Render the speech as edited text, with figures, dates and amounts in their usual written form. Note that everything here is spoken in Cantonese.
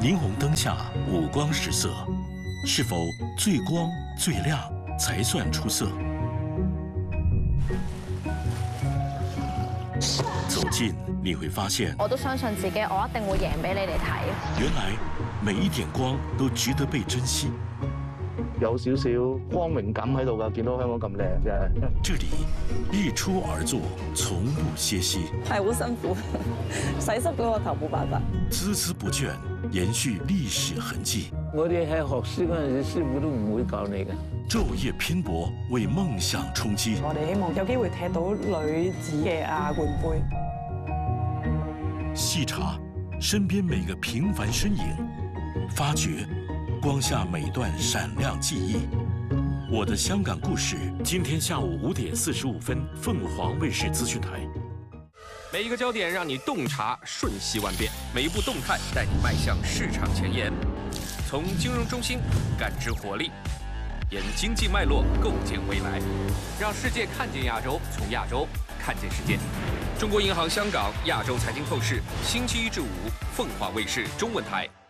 霓虹灯下五光十色，是否最光最亮才算出色？走近你会发现， 我都相信自己，我一定會贏俾你哋睇。 原來每一點光都值得被珍惜。 有少少光榮感喺度㗎，見到香港咁靚嘅。 這裡日出而作，從不歇息。 係好辛苦，洗濕咗個頭冇辦法。 孜孜不倦，延續歷史痕跡。 我哋喺學師嗰陣時，師傅都唔會教你嘅。 晝夜拼搏，為夢想衝擊。 我哋希望有機會踢到女子嘅亞冠杯。 細查身邊每個平凡身影，發掘光下每段閃亮記憶。我的香港故事，今天下午5點45分，鳳凰衛視資訊台。 每一個焦點讓你洞察瞬息萬變，每一步動態帶你邁向市場前沿。從金融中心感知活力，沿經濟脈絡構建未來，讓世界看見亞洲，從亞洲看見世界。中國銀行香港亞洲財經透視，星期1至5，鳳凰衛視中文台。